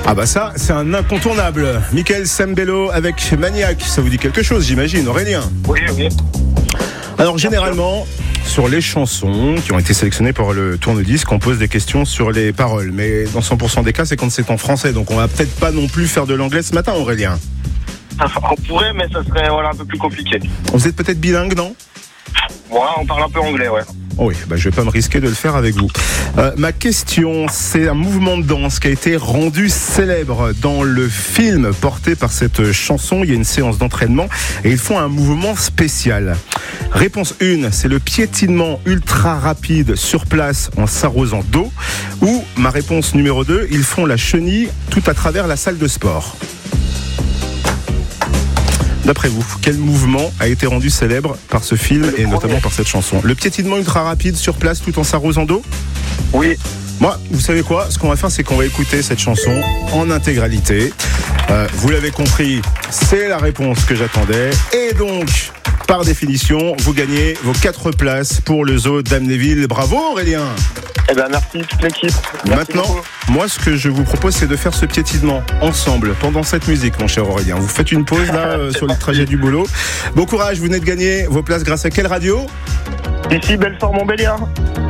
Ah bah ça, c'est un incontournable. Michael Sembello avec Maniac, ça vous dit quelque chose, j'imagine, Aurélien? Oui. Alors généralement, sur les chansons qui ont été sélectionnées pour le tourne-disque, on pose des questions sur les paroles. Mais dans 100% des cas, c'est quand c'est en français. Donc on va peut-être pas non plus faire de l'anglais ce matin, Aurélien. On pourrait, mais ça serait un peu plus compliqué. Vous êtes peut-être bilingue, non? Voilà, on parle un peu anglais, ouais. Oh oui, je vais pas me risquer de le faire avec vous. Ma question, c'est un mouvement de danse qui a été rendu célèbre dans le film porté par cette chanson. Il y a une séance d'entraînement et ils font un mouvement spécial. Réponse 1, c'est le piétinement ultra rapide sur place en s'arrosant d'eau. Ou ma réponse numéro 2, ils font la chenille tout à travers la salle de sport. D'après vous, quel mouvement a été rendu célèbre par ce film et notamment par cette chanson? Le piétinement ultra rapide sur place tout en s'arrosant d'eau? Oui. Moi, vous savez quoi? Ce qu'on va faire, c'est qu'on va écouter cette chanson en intégralité. Vous l'avez compris, c'est la réponse que j'attendais. Et donc, par définition, vous gagnez vos 4 places pour le zoo d'Amnéville. Bravo Aurélien! Eh ben merci toute l'équipe. Maintenant, moi ce que je vous propose, c'est de faire ce piétinement ensemble pendant cette musique, mon cher Aurélien. Vous faites une pause là sur le trajet du boulot. Bon courage, vous venez de gagner vos places grâce à quelle radio? Ici Belfort Montbéliard.